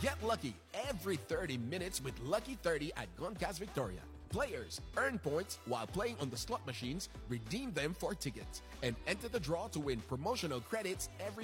Get lucky every 30 minutes with Lucky 30 at Goncas Victoria. Players earn points while playing on the slot machines, redeem them for tickets, and enter the draw to win promotional credits every